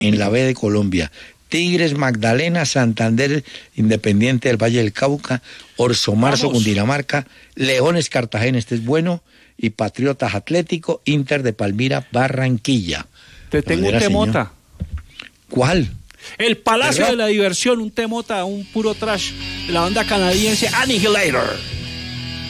en la B de Colombia. Tigres, Magdalena, Santander, Independiente del Valle del Cauca, Orso Marzo, Cundinamarca, Leones, Cartagena, este es bueno, y Patriotas Atlético, Inter de Palmira, Barranquilla. Te tengo un temota. ¿Cuál? El Palacio de la Diversión, un temota, un puro trash de la banda canadiense Annihilator.